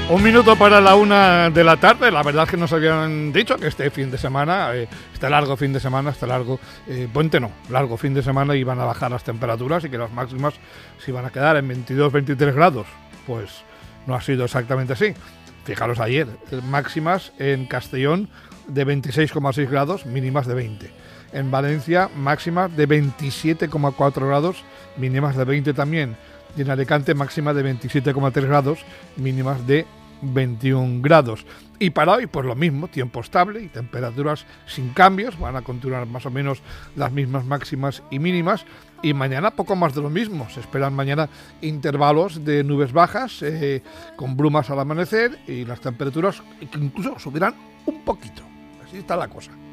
Un minuto para la 1 de la tarde. La verdad es que nos habían dicho que este fin de semana, este largo fin de semana, puente no, largo fin de semana, iban a bajar las temperaturas y que las máximas se iban a quedar en 22-23 grados. Pues no ha sido exactamente así. Fijaros ayer, máximas en Castellón de 26,6 grados, mínimas de 20. En Valencia, máximas de 27,4 grados, mínimas de 20 también. Y en Alicante, máxima de 27,3 grados, mínimas de 21 grados. Y para hoy, pues lo mismo, tiempo estable y temperaturas sin cambios, van a continuar más o menos las mismas máximas y mínimas. Y mañana poco más de lo mismo, se esperan mañana intervalos de nubes bajas, con brumas al amanecer, y las temperaturas incluso subirán un poquito. Así está la cosa.